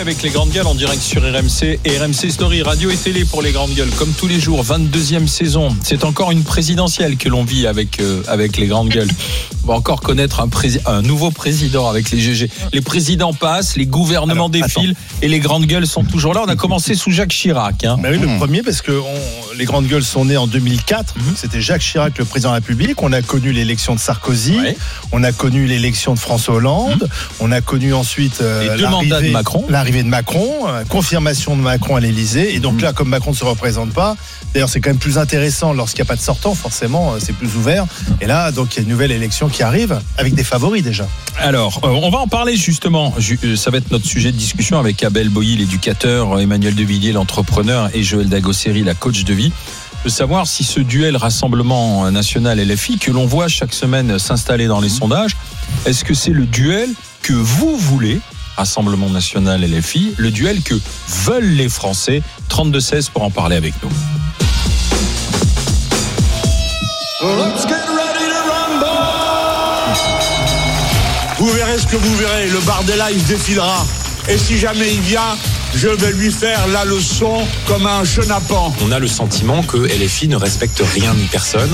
Avec les grandes gueules en direct sur RMC et RMC Story, radio et télé pour les grandes gueules. Comme tous les jours, 22e saison. C'est encore une présidentielle que l'on vit avec les grandes gueules. On va encore connaître un nouveau président avec les GG. Les présidents passent, les gouvernements défilent et les grandes gueules sont toujours là. On a commencé sous Jacques Chirac. Bah oui, le premier, parce que les grandes gueules sont nées en 2004. C'était Jacques Chirac, le président de la République. On a connu l'élection de Sarkozy. Ouais. On a connu l'élection de François Hollande. On a connu ensuite les deux mandats de Macron. L'arrivée de Macron, confirmation de Macron à l'Élysée. Et donc là, comme Macron ne se représente pas, d'ailleurs c'est quand même plus intéressant lorsqu'il n'y a pas de sortant, forcément, c'est plus ouvert. Et là, donc il y a une nouvelle élection qui arrive, avec des favoris déjà. Alors, on va en parler justement. Ça va être notre sujet de discussion avec Abel Boilly, l'éducateur, Emmanuel Devilliers, l'entrepreneur, et Joël Dagosseri, la coach de vie. De savoir si ce duel Rassemblement National LFI que l'on voit chaque semaine s'installer dans les sondages, est-ce que c'est le duel que vous voulez, Rassemblement National LFI, le duel que veulent les Français? 32-16 pour en parler avec nous. Let's get ready to rumble. Vous verrez ce que vous verrez, le Bardella il se défilera. Et si jamais il vient, je vais lui faire la leçon comme un chenapan. On a le sentiment que LFI ne respecte rien ni personne.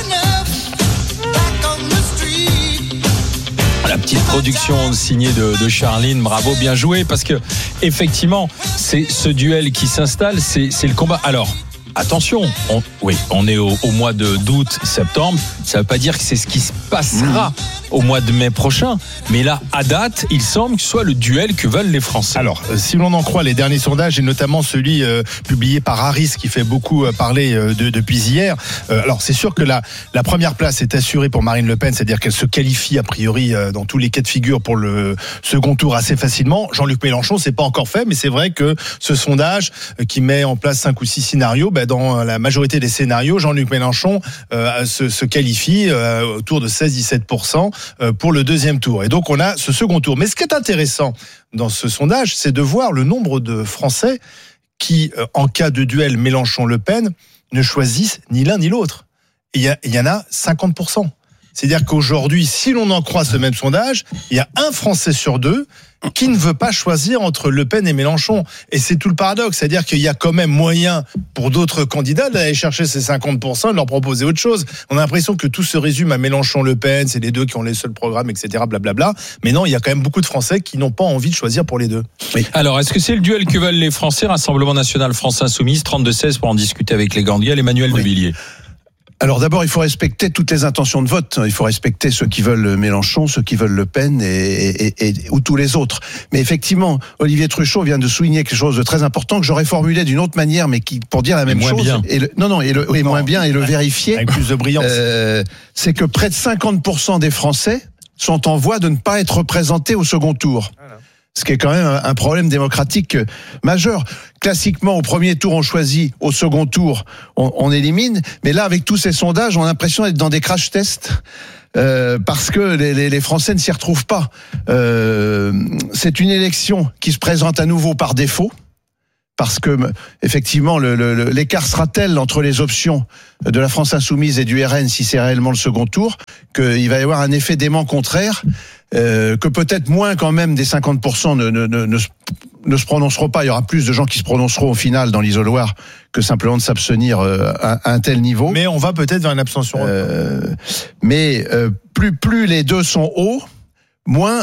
La petite production signée de Charline, bravo, bien joué, parce que effectivement, c'est ce duel qui s'installe, c'est le combat. Alors, attention, on est au mois d'août, septembre, ça ne veut pas dire que c'est ce qui se passera au mois de mai prochain, mais là, à date, il semble que ce soit le duel que veulent les Français. Alors, si l'on en croit les derniers sondages, et notamment celui publié par Harris, qui fait beaucoup parler depuis hier, alors c'est sûr que la première place est assurée pour Marine Le Pen, c'est-à-dire qu'elle se qualifie a priori dans tous les cas de figure pour le second tour assez facilement. Jean-Luc Mélenchon, c'est pas encore fait, mais c'est vrai que ce sondage qui met en place 5 ou 6 scénarios, dans la majorité des scénarios, Jean-Luc Mélenchon se qualifie autour de 16-17% pour le deuxième tour. Et donc on a ce second tour. Mais ce qui est intéressant dans ce sondage, c'est de voir le nombre de Français qui, en cas de duel Mélenchon-Le Pen, ne choisissent ni l'un ni l'autre. Il y en a 50%. C'est-à-dire qu'aujourd'hui, si l'on en croit ce même sondage, il y a un Français sur deux qui ne veut pas choisir entre Le Pen et Mélenchon. Et c'est tout le paradoxe. C'est-à-dire qu'il y a quand même moyen pour d'autres candidats d'aller chercher ces 50% et de leur proposer autre chose. On a l'impression que tout se résume à Mélenchon-Le Pen, c'est les deux qui ont les seuls programmes, etc. Blablabla. Mais non, il y a quand même beaucoup de Français qui n'ont pas envie de choisir pour les deux. Oui. Alors, est-ce que c'est le duel que veulent les Français? Rassemblement National France Insoumise, 32-16 pour en discuter avec les grandes gueules. Emmanuel Devilliers. Alors d'abord, il faut respecter toutes les intentions de vote. Il faut respecter ceux qui veulent Mélenchon, ceux qui veulent Le Pen ou tous les autres. Mais effectivement, Olivier Truchot vient de souligner quelque chose de très important que j'aurais formulé d'une autre manière, mais qui pour dire la même chose. Bien. Moins bien et le vérifier. Avec plus de brillance. C'est que près de 50% des Français sont en voie de ne pas être représentés au second tour. Voilà. Ce qui est quand même un problème démocratique majeur. Classiquement, au premier tour, on choisit. Au second tour, on élimine. Mais là, avec tous ces sondages, on a l'impression d'être dans des crash tests. Parce que les Français ne s'y retrouvent pas. C'est une élection qui se présente à nouveau par défaut. Parce que, effectivement, l'écart sera tel entre les options de la France Insoumise et du RN, si c'est réellement le second tour, qu'il va y avoir un effet d'aimant contraire, que peut-être moins quand même des 50% ne se prononceront pas. Il y aura plus de gens qui se prononceront au final dans l'isoloir que simplement de s'abstenir à un tel niveau. Mais on va peut-être vers une abstention. Plus les deux sont hauts, moins...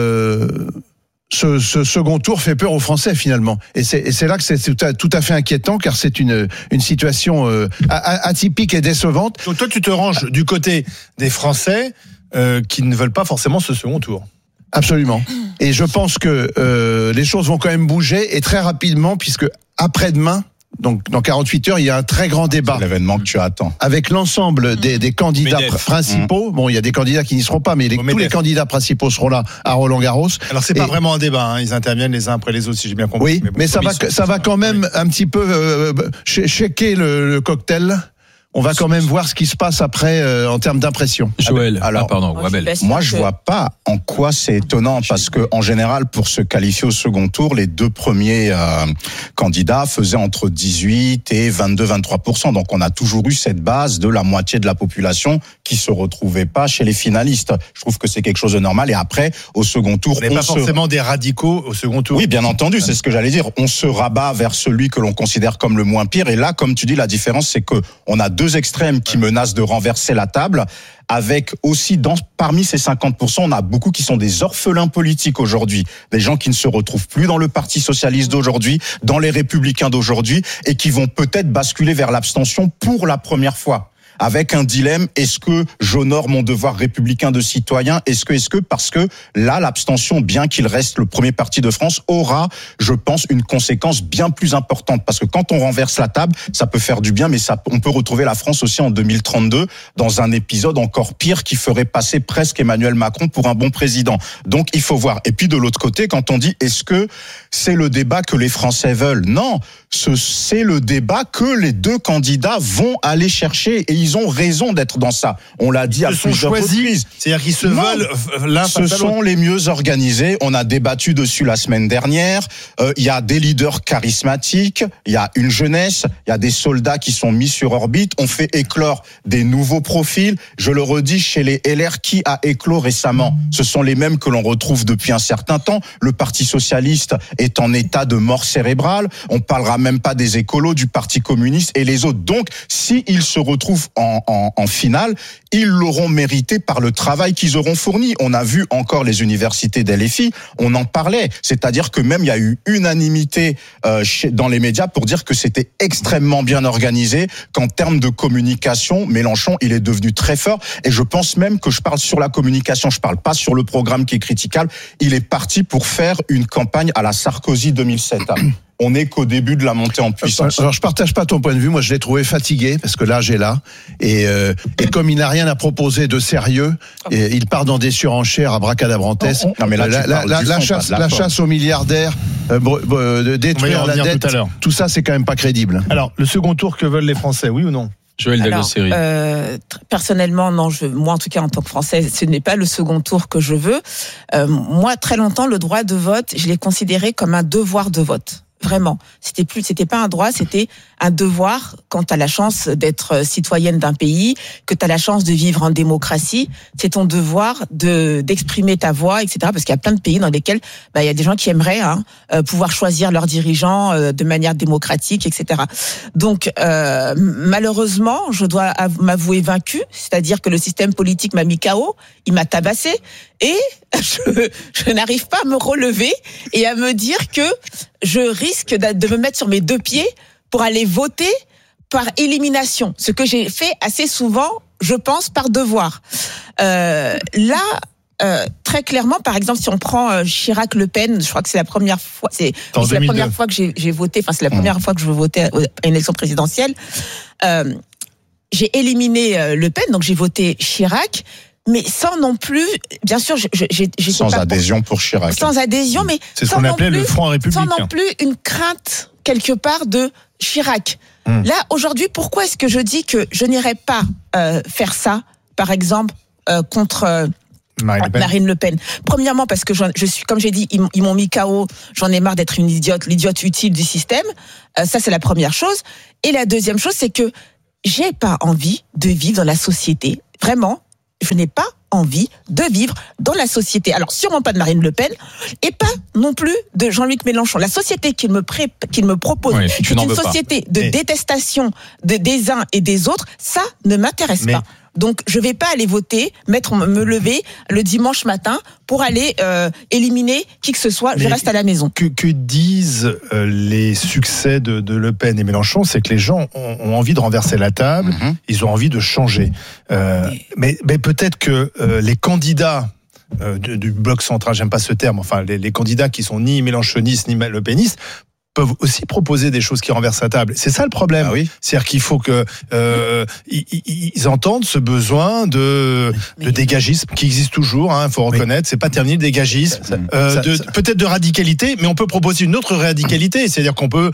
Ce second tour fait peur aux Français finalement, et c'est là que c'est tout à fait inquiétant, car c'est une situation atypique et décevante. Donc toi tu te ranges du côté des Français qui ne veulent pas forcément ce second tour. Absolument. Et je pense que les choses vont quand même bouger, et très rapidement, puisque après-demain, donc dans 48 heures, il y a un très grand débat. C'est l'événement que tu attends. Avec l'ensemble des candidats principaux. Bon, il y a des candidats qui n'y seront pas, mais tous les candidats principaux seront là à Roland-Garros. Alors c'est pas vraiment un débat, hein. Ils interviennent les uns après les autres, si j'ai bien compris. Oui, mais ça va quand même un petit peu shaker le cocktail on va quand même voir ce qui se passe après en termes d'impression. Joël, Abel. Moi, je vois pas en quoi c'est étonnant, parce que en général, pour se qualifier au second tour, les deux premiers candidats faisaient entre 18 et 22-23%. Donc, on a toujours eu cette base de la moitié de la population qui se retrouvait pas chez les finalistes. Je trouve que c'est quelque chose de normal. Et après, au second tour, on n'est pas forcément des radicaux au second tour. Oui, bien entendu, c'est ce que j'allais dire. On se rabat vers celui que l'on considère comme le moins pire. Et là, comme tu dis, la différence, c'est que on a deux extrêmes qui menacent de renverser la table. Avec aussi, parmi ces 50%, on a beaucoup qui sont des orphelins politiques aujourd'hui, des gens qui ne se retrouvent plus dans le Parti socialiste d'aujourd'hui, dans les Républicains d'aujourd'hui, et qui vont peut-être basculer vers l'abstention pour la première fois. Avec un dilemme, est-ce que j'honore mon devoir républicain de citoyen ? Est-ce que, parce que là, l'abstention, bien qu'il reste le premier parti de France, aura, je pense, une conséquence bien plus importante. Parce que quand on renverse la table, ça peut faire du bien, mais on peut retrouver la France aussi en 2032 dans un épisode encore pire qui ferait passer presque Emmanuel Macron pour un bon président. Donc, il faut voir. Et puis, de l'autre côté, quand on dit, est-ce que c'est le débat que les Français veulent ? Non, c'est le débat que les deux candidats vont aller chercher, et ils ont raison d'être dans ça. On l'a dit à plusieurs reprises. C'est-à-dire qu'ils se veulent l'un face à l'autre. Ce sont les mieux organisés. On a débattu dessus la semaine dernière. Il y a des leaders charismatiques, il y a une jeunesse, il y a des soldats qui sont mis sur orbite. On fait éclore des nouveaux profils. Je le redis, chez les LR, qui a éclos récemment ? Ce sont les mêmes que l'on retrouve depuis un certain temps. Le Parti socialiste est en état de mort cérébrale. On parlera même pas des écolos, du Parti communiste et les autres. Donc, s'ils se retrouvent en finale, ils l'auront mérité par le travail qu'ils auront fourni. On a vu encore les universités d'LFI, on en parlait. C'est-à-dire que même il y a eu unanimité dans les médias pour dire que c'était extrêmement bien organisé, qu'en termes de communication, Mélenchon, il est devenu très fort. Et je pense même que je parle sur la communication, je parle pas sur le programme qui est critiquable. Il est parti pour faire une campagne à la Sarkozy 2007. On n'est qu'au début de la montée en puissance. Alors je partage pas ton point de vue. Moi, je l'ai trouvé fatigué parce que l'âge est là, et comme il n'a rien à proposer de sérieux, et il part dans des surenchères à bracadabrantesques. Non, mais là, la chasse aux milliardaires, détruire la dette, tout ça, c'est quand même pas crédible. Alors, le second tour, que veulent les Français, oui ou non ? Joël Dagosséry. Personnellement, non. Moi, en tout cas, en tant que Français, ce n'est pas le second tour que je veux. Moi, très longtemps, le droit de vote, je l'ai considéré comme un devoir de vote. Vraiment. C'était pas un droit, c'était un devoir quand tu as la chance d'être citoyenne d'un pays, que tu as la chance de vivre en démocratie. C'est ton devoir d'exprimer ta voix, etc. Parce qu'il y a plein de pays dans lesquels il y a des gens qui aimeraient pouvoir choisir leurs dirigeants de manière démocratique, etc. Donc, malheureusement, je dois m'avouer vaincue. C'est-à-dire que le système politique m'a mis KO, il m'a tabassé, et je n'arrive pas à me relever et à me dire que je risque de me mettre sur mes deux pieds pour aller voter par élimination. Ce que j'ai fait assez souvent, je pense, par devoir. Très clairement, par exemple, si on prend Chirac-Le Pen, je crois que c'est la première fois, c'est la première fois que j'ai voté, enfin c'est la première fois que je veux voter à une élection présidentielle. J'ai éliminé Le Pen, donc j'ai voté Chirac. Mais sans non plus, bien sûr, sans adhésion pour Chirac. Sans adhésion, mais c'est ce qu'on appelait le Front républicain. Sans non plus une crainte quelque part de Chirac. Là, aujourd'hui, pourquoi est-ce que je dis que je n'irai pas faire ça, par exemple, contre Marine Le Pen? Premièrement, parce que je suis, comme j'ai dit, ils m'ont mis KO. J'en ai marre d'être l'idiote utile du système. Ça, c'est la première chose. Et la deuxième chose, c'est que j'ai pas envie de vivre dans la société. Vraiment. Je n'ai pas envie de vivre dans la société. Alors, sûrement pas de Marine Le Pen, et pas non plus de Jean-Luc Mélenchon. La société qu'il me propose, c'est une société de détestation des uns et des autres. Ça ne m'intéresse pas. Donc, je vais pas aller voter, me lever le dimanche matin pour aller éliminer qui que ce soit. Je reste à la maison. Que disent les succès de Le Pen et Mélenchon, c'est que les gens ont envie de renverser la table, ils ont envie de changer. Mais peut-être que les candidats du bloc central, j'aime pas ce terme, enfin les candidats qui sont ni mélenchonistes ni le pénistes, peuvent aussi proposer des choses qui renversent la table. C'est ça le problème. Ah oui. C'est-à-dire qu'il faut que ils entendent ce besoin de dégagisme qui existe toujours. Il faut reconnaître, c'est pas terminé le dégagisme. Peut-être de radicalité, mais on peut proposer une autre radicalité. C'est-à-dire qu'on peut,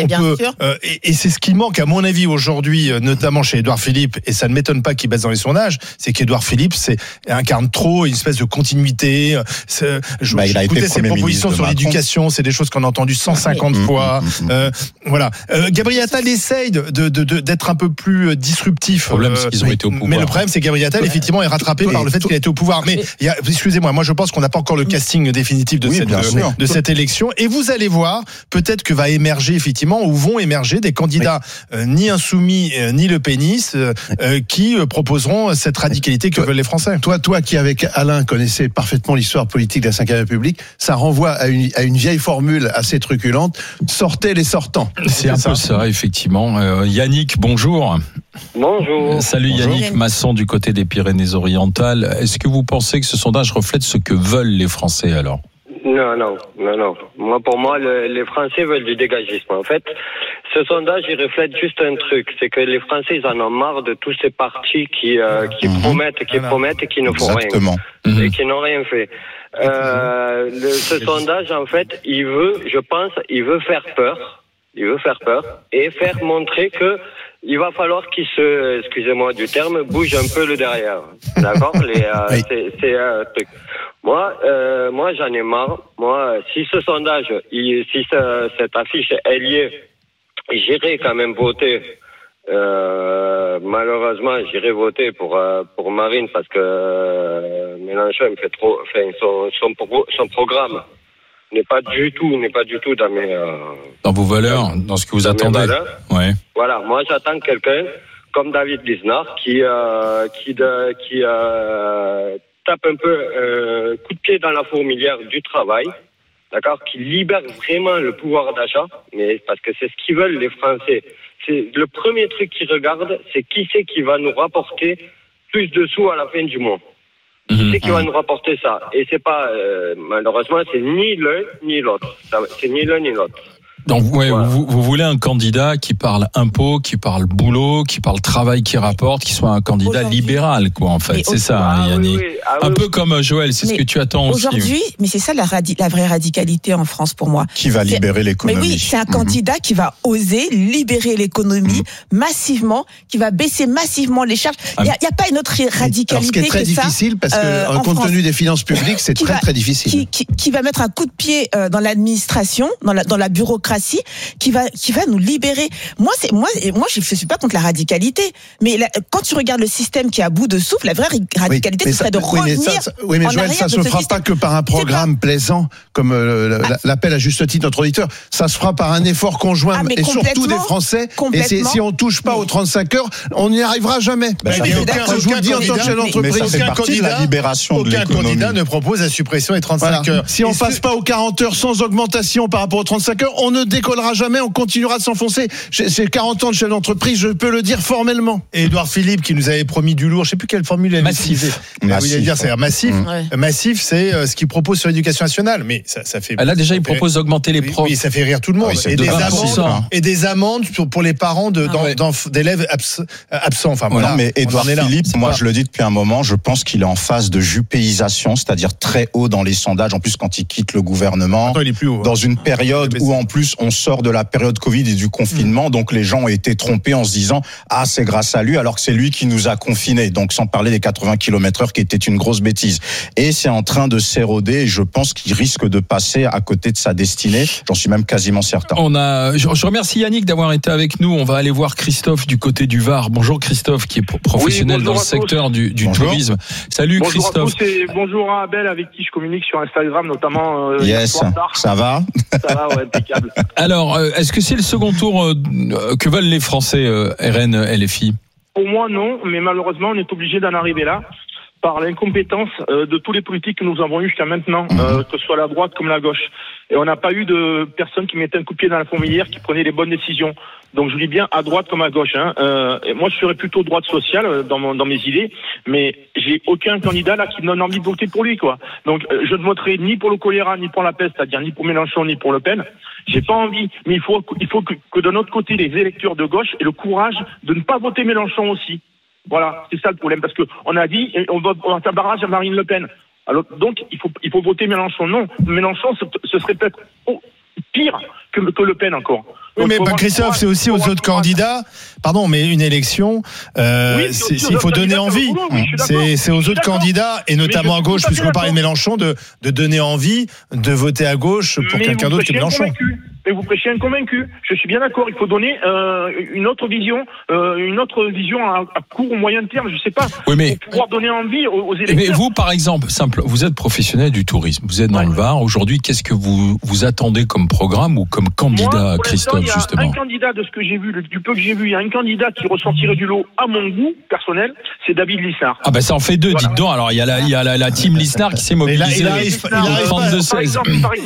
et c'est ce qui manque à mon avis aujourd'hui, notamment chez Édouard Philippe. Et ça ne m'étonne pas qu'il baisse dans les sondages. C'est qu'Édouard Philippe incarne trop une espèce de continuité. J'écoutais ses propositions sur l'éducation. C'est des choses qu'on a entendues 150 fois. Voilà. Gabriel Attal essaye d'être un peu plus disruptif. Le problème, c'est qu'ils ont été au pouvoir. Mais le problème, c'est que Gabriel Attal, effectivement, est rattrapé par le fait qu'il a été au pouvoir. Mais excusez-moi, moi je pense qu'on n'a pas encore le casting définitif de cette élection. Et vous allez voir, peut-être que va émerger effectivement, ou vont émerger des candidats ni insoumis ni le pénis qui proposeront cette radicalité que veulent les Français. Toi qui avec Alain connaissais parfaitement l'histoire politique de la Ve République, ça renvoie à une vieille formule assez truculente. Sortez les sortants. C'est un peu ça, effectivement. Yannick, bonjour. Bonjour. Salut Yannick Masson du côté des Pyrénées-Orientales. Est-ce que vous pensez que ce sondage reflète ce que veulent les Français alors ? Non. Pour moi, les Français veulent du dégagisme. En fait, ce sondage, il reflète juste un truc. C'est que les Français, ils en ont marre de tous ces partis qui promettent et qui ne font rien. Et qui n'ont rien fait. Ce sondage, en fait, il veut faire peur. Il veut faire peur et faire montrer que il va falloir qu'il excusez-moi du terme, bouge un peu le derrière. D'accord? C'est un truc. Moi, j'en ai marre. Moi, si ce sondage, cette affiche, elle y est, j'irai quand même voter. Malheureusement, j'irai voter pour Marine parce que Mélenchon me fait trop. Enfin, son programme n'est pas du tout dans mes. Dans vos valeurs, dans ce que vous attendez. Ouais. Voilà, moi j'attends quelqu'un comme David Lisnard qui tape un peu coup de pied dans la fourmilière du travail, d'accord, qui libère vraiment le pouvoir d'achat, mais parce que c'est ce qu'ils veulent les Français. C'est le premier truc qu'ils regardent, c'est qui c'est qui va nous rapporter plus de sous à la fin du mois. Qui c'est qui va nous rapporter ça? Et c'est pas malheureusement, c'est ni l'un ni l'autre. C'est ni l'un ni l'autre. Donc vous voulez un candidat qui parle impôts, qui parle boulot, qui parle travail, qui rapporte, qui soit un candidat libéral, quoi, en fait. C'est ça, Yannick. Un peu comme Joël, c'est ce que tu attends aussi. Aujourd'hui, mais c'est ça la vraie radicalité en France pour moi. Qui va libérer l'économie. Mais oui, c'est un candidat qui va oser libérer l'économie massivement, qui va baisser massivement les charges. Il y a pas une autre radicalité que ça. Ce qui est très difficile parce que compte tenu des finances publiques, c'est très difficile. Qui va mettre un coup de pied dans l'administration, dans la bureaucratie, qui va nous libérer. Moi je suis pas contre la radicalité, mais quand tu regardes le système qui est à bout de souffle, la vraie radicalité ce serait de revenir. Mais Joël, ça se fera pas que par un programme plaisant comme l'appelle à juste titre notre auditeur. Ça se fera par un effort conjoint et surtout des Français. Et si on touche pas aux 35 heures, on n'y arrivera jamais. Je vous le dis en tant que chef d'entreprise. Ça fait partie de la libération de l'économie. Aucun candidat ne propose la suppression des 35 heures. Si on passe pas aux 40 heures sans augmentation par rapport aux 35 heures, on ne décollera jamais, on continuera de s'enfoncer. C'est 40 ans de chef d'entreprise, je peux le dire formellement. Et Édouard Philippe qui nous avait promis du lourd, je sais plus quelle formule il avait utilisée. C'est massif. Massif, c'est ce qu'il propose sur l'éducation nationale. Mais ça fait. Là déjà, il propose d'augmenter les profs. Oui, ça fait rire tout le monde. Et des amendes pour les parents d'élèves absents. Enfin, voilà. Non, mais Édouard Philippe, moi je le dis depuis un moment, je pense qu'il est en phase de jupéisation, c'est-à-dire très haut dans les sondages. En plus, quand il quitte le gouvernement, il est plus haut, dans une période où en plus on sort de la période Covid et du confinement, donc les gens ont été trompés en se disant c'est grâce à lui, alors que c'est lui qui nous a confinés. Donc sans parler des 80 km/h qui était une grosse bêtise. Et c'est en train de s'éroder. Et je pense qu'il risque de passer à côté de sa destinée. J'en suis même quasiment certain. Je remercie Yannick d'avoir été avec nous. On va aller voir Christophe du côté du Var. Bonjour Christophe, qui est professionnel dans le secteur du tourisme. Salut Christophe. Bonjour à Abel, avec qui je communique sur Instagram, notamment. Yes, ça va. Ça va, ouais, impeccable. Alors, est-ce que c'est le second tour que veulent les Français, RN, LFI? Pour moi, non, mais malheureusement, on est obligé d'en arriver là. par l'incompétence de tous les politiques que nous avons eu jusqu'à maintenant, que ce soit la droite comme la gauche. Et on n'a pas eu de personne qui mettait un coup de pied dans la fourmilière, qui prenait les bonnes décisions. Donc je dis bien à droite comme à gauche. Et moi je serais plutôt droite sociale dans mes idées, mais j'ai aucun candidat là qui me donne envie de voter pour lui, quoi. Donc je ne voterai ni pour le choléra, ni pour la peste, c'est-à-dire ni pour Mélenchon, ni pour Le Pen. J'ai pas envie, mais il faut que de notre côté les électeurs de gauche aient le courage de ne pas voter Mélenchon aussi. Voilà, c'est ça le problème, parce que on a dit on va faire barrage à Marine Le Pen. Alors donc il faut voter Mélenchon. Non, Mélenchon ce serait peut-être pire que Le Pen encore. Oui, mais Christophe, c'est aussi aux autres candidats. Pardon, mais une élection, il faut donner envie. C'est aux autres candidats, et notamment à gauche, puisque vous parlez de Mélenchon, de donner envie de voter à gauche pour quelqu'un d'autre que Mélenchon. Mais vous prêchez un convaincu. Je suis bien d'accord. Il faut donner une autre vision à court ou moyen terme. Je sais pas. Oui, mais pour pouvoir donner envie aux électeurs. Mais vous, par exemple, vous êtes professionnel du tourisme. Vous êtes dans le Var. Aujourd'hui, qu'est-ce que vous attendez comme programme ou comme candidat, Christophe, justement? Un candidat, de ce que j'ai vu, du peu que j'ai vu, il y a un candidat qui ressortirait du lot à mon goût personnel, c'est David Lisnard. Ah ben ça en fait deux, dites donc. Alors il y a la team Lisnard qui s'est mobilisée au 32-16.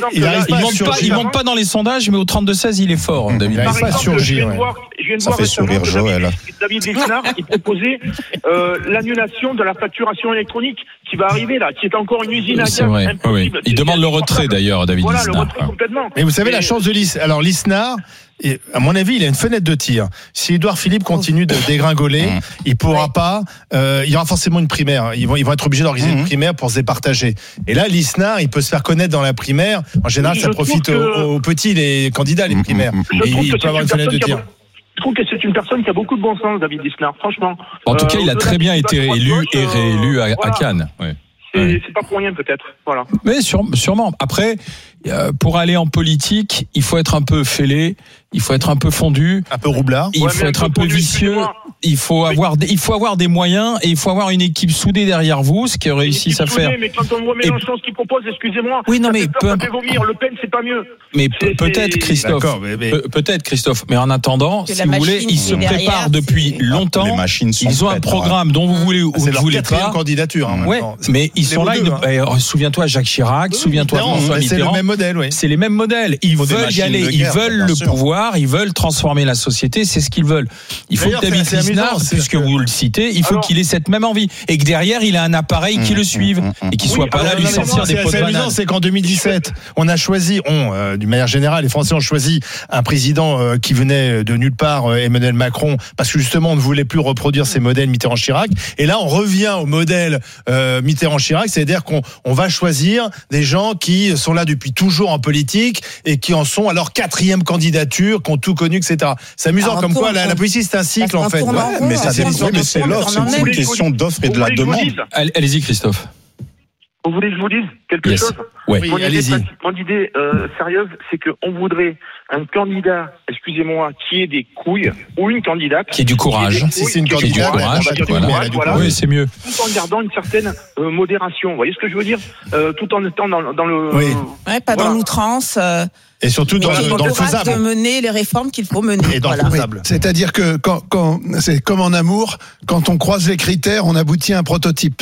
Il monte pas dans les sondages, mais au 32-16, il est fort, David. Par exemple, je viens de voir ça fait sourire Joël. David Lisnard, il proposait l'annulation de la facturation électronique qui va arriver là, qui est encore une usine à gaz. C'est vrai. Oui. Il demande le retrait d'ailleurs, David Lisnard. Voilà, le retrait complètement. Mais vous savez la chance de Lisnard. Et à mon avis, il a une fenêtre de tir. Si Édouard Philippe continue de dégringoler, il pourra pas. Il y aura forcément une primaire. Ils vont être obligés d'organiser une primaire pour se départager. Et là, Lisnard, il peut se faire connaître dans la primaire. En général, ça profite aux petits, les candidats, les primaires. Et il peut avoir une fenêtre de tir. Je trouve que c'est une personne qui a beaucoup de bon sens, David Lisnard. Franchement. En tout cas, il a très bien été élu et réélu à Cannes. Ouais. C'est pas pour rien peut-être, voilà. Mais sûrement. Après, pour aller en politique, il faut être un peu fêlé, il faut être un peu fondu, un peu roublard, il faut être un peu vicieux, il faut avoir des moyens et il faut avoir une équipe soudée derrière vous, ce qu'ils réussissent à faire. Mais quand on voit Mélenchon, ce qu'il propose, excusez-moi, oui, non, mais ça fait vomir. Le Pen, c'est pas mieux. Mais peut-être, Christophe. Peut-être, Christophe. Mais en attendant, si vous voulez, ils se préparent depuis longtemps. Ils ont un programme dont vous voulez ou vous ne voulez pas. Candidature. Ouais, mais ils sont là. Souviens-toi Jacques Chirac, souviens-toi François Mitterrand. C'est le même modèle, oui. C'est les mêmes modèles. Ils veulent y aller, ils veulent le pouvoir, ils veulent transformer la société, c'est ce qu'ils veulent. Il faut que David Lisnard, puisque vous le citez, il faut qu'il ait cette même envie. Et que derrière, il a un appareil qui le suive. Et qu'il ne soit pas là à lui sortir des pots de banane. C'est qu'en 2017, on a choisi, d'une manière générale, les Français ont choisi un président qui venait de nulle part, Emmanuel Macron, parce que justement, on ne voulait plus reproduire ces modèles Mitterrand-Chirac. Et là, on revient au modèle Mitterrand-Chirac, c'est-à-dire qu'on va choisir des gens qui sont là depuis toujours en politique et qui en sont à leur 4e candidature, qui ont tout connu, etc. C'est amusant comme quoi la politique c'est un cycle en fait. Mais c'est l'offre, c'est une question d'offre et de la demande. Allez-y Christophe. Vous voulez que je vous dise quelque chose? Oui, allez-y. Mon idée sérieuse, c'est qu'on voudrait un candidat, excusez-moi, qui ait des couilles, ou une candidate qui ait du courage. Si c'est une candidate, voilà. Oui, c'est mieux. Tout en gardant une certaine modération. Vous voyez ce que je veux dire? Tout en étant dans le. Oui. Ouais, pas dans l'outrance. Et surtout dans le faisable. De mener les réformes qu'il faut mener. Et dans le faisable. C'est-à-dire que quand c'est comme en amour, quand on croise les critères, on aboutit à un prototype.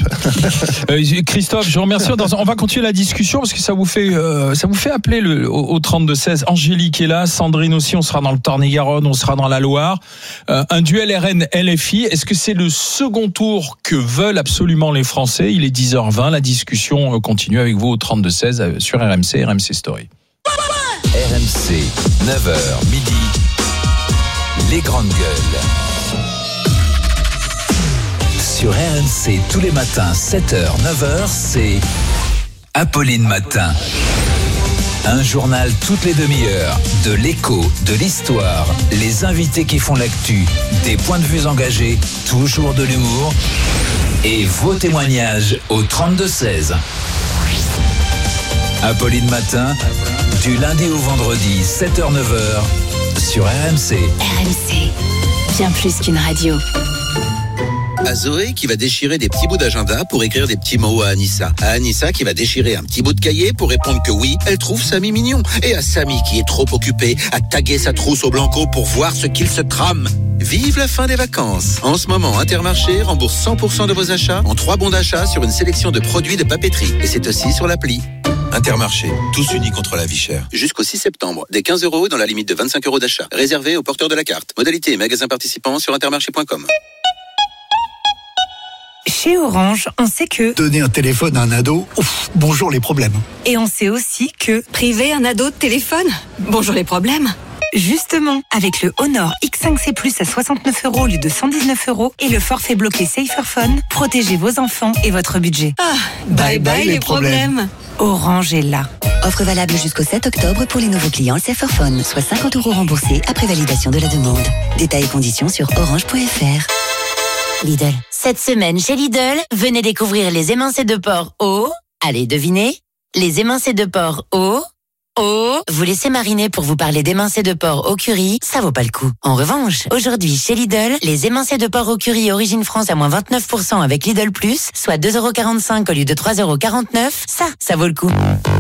Christophe, je vous remercie. On va continuer la discussion parce que ça vous fait appeler au 32-16. Angélique est là, Sandrine aussi. On sera dans le Tarn-et-Garonne, on sera dans la Loire. Un duel RN-LFI. Est-ce que c'est le second tour que veulent absolument les Français? Il est 10h20. La discussion continue avec vous au 32-16 sur RMC Story. RMC, 9h midi, les grandes gueules. Sur RMC, tous les matins, 7h, 9h, c'est Apolline Matin. Un journal toutes les demi-heures, de l'écho, de l'histoire, les invités qui font l'actu, des points de vue engagés, toujours de l'humour et vos témoignages au 32-16. Apolline Matin, du lundi au vendredi, 7h-9h, sur RMC. RMC, bien plus qu'une radio. À Zoé qui va déchirer des petits bouts d'agenda pour écrire des petits mots à Anissa. À Anissa qui va déchirer un petit bout de cahier pour répondre que oui, elle trouve Samy mignon. Et à Samy qui est trop occupé à taguer sa trousse au Blanco pour voir ce qu'il se trame. Vive la fin des vacances. En ce moment, Intermarché rembourse 100% de vos achats en 3 bons d'achat sur une sélection de produits de papeterie. Et c'est aussi sur l'appli. Intermarché, tous unis contre la vie chère. Jusqu'au 6 septembre, des 15 € dans la limite de 25 € d'achat. Réservé aux porteurs de la carte. Modalité et magasins participants sur intermarché.com. Chez Orange, on sait que donner un téléphone à un ado, bonjour les problèmes. Et on sait aussi que priver un ado de téléphone, bonjour les problèmes. Justement, avec le Honor X5C Plus à 69 € au lieu de 119 € et le forfait bloqué Saferphone, protégez vos enfants et votre budget. Ah, bye bye les problèmes. Orange est là. Offre valable jusqu'au 7 octobre pour les nouveaux clients Saferphone, soit 50 € remboursés après validation de la demande. Détails et conditions sur orange.fr. Lidl. Cette semaine chez Lidl, venez découvrir les émincés de porc au... Allez, devinez. Les émincés de porc au... Vous laissez mariner pour vous parler d'émincés de porc au curry, ça vaut pas le coup. En revanche, aujourd'hui chez Lidl, les émincés de porc au curry Origine France à moins 29% avec Lidl Plus, soit 2,45 € au lieu de 3,49 €, ça vaut le coup.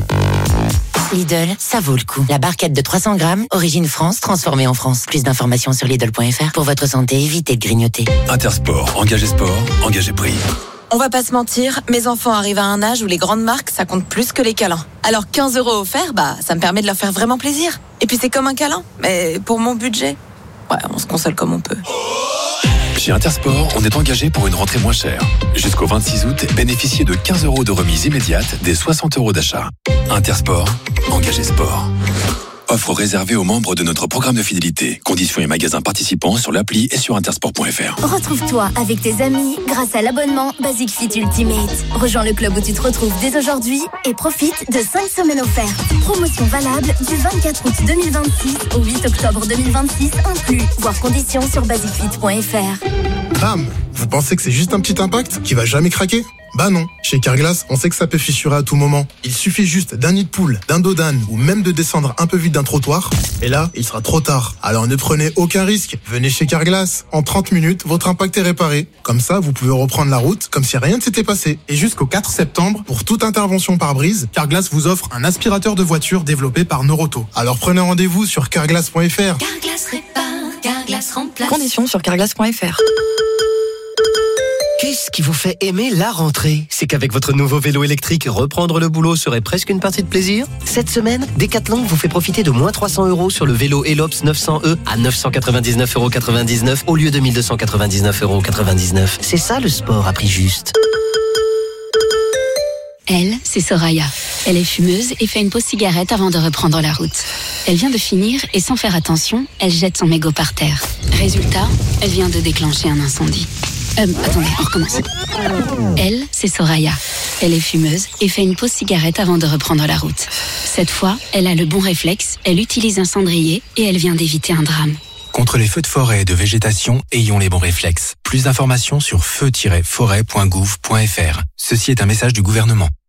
Lidl, ça vaut le coup. La barquette de 300 grammes, Origine France, transformée en France. Plus d'informations sur Lidl.fr. Pour votre santé, évitez de grignoter. Intersport, engagé sport, engagé prix. On va pas se mentir, mes enfants arrivent à un âge où les grandes marques, ça compte plus que les câlins. Alors 15 € offerts, ça me permet de leur faire vraiment plaisir. Et puis c'est comme un câlin, mais pour mon budget, ouais, on se console comme on peut. Chez Intersport, on est engagé pour une rentrée moins chère. Jusqu'au 26 août, bénéficiez de 15 € de remise immédiate des 60 € d'achat. Intersport, engagé sport. Offre réservée aux membres de notre programme de fidélité. Conditions et magasins participants sur l'appli et sur intersport.fr. Retrouve-toi avec tes amis grâce à l'abonnement Basic Fit Ultimate. Rejoins le club où tu te retrouves dès aujourd'hui et profite de 5 semaines offertes. Promotion valable du 24 août 2026 au 8 octobre 2026 inclus. Voir conditions sur basicfit.fr. Bam! Vous pensez que c'est juste un petit impact qui va jamais craquer? Bah non, chez Carglass, on sait que ça peut fissurer à tout moment. Il suffit juste d'un nid de poule, d'un dos d'âne ou même de descendre un peu vite d'un trottoir. Et là, il sera trop tard. Alors ne prenez aucun risque. Venez chez Carglass. En 30 minutes, votre impact est réparé. Comme ça, vous pouvez reprendre la route comme si rien ne s'était passé. Et jusqu'au 4 septembre, pour toute intervention par brise, Carglass vous offre un aspirateur de voiture développé par Noroto. Alors prenez rendez-vous sur carglass.fr. Carglass répare, Carglass remplace. Conditions sur carglass.fr. Qu'est-ce qui vous fait aimer la rentrée? C'est qu'avec votre nouveau vélo électrique, reprendre le boulot serait presque une partie de plaisir. Cette semaine, Decathlon vous fait profiter de moins 300 € sur le vélo Elops 900e à 999,99 € au lieu de 1299,99 €. C'est ça le sport à prix juste. Elle, c'est Soraya. Elle est fumeuse et fait une pause cigarette avant de reprendre la route. Elle vient de finir et sans faire attention, elle jette son mégot par terre. Résultat, elle vient de déclencher un incendie. Attendez, on recommence. Elle, c'est Soraya. Elle est fumeuse et fait une pause cigarette avant de reprendre la route. Cette fois, elle a le bon réflexe, elle utilise un cendrier et elle vient d'éviter un drame. Contre les feux de forêt et de végétation, ayons les bons réflexes. Plus d'informations sur feu-forêt.gouv.fr. Ceci est un message du gouvernement.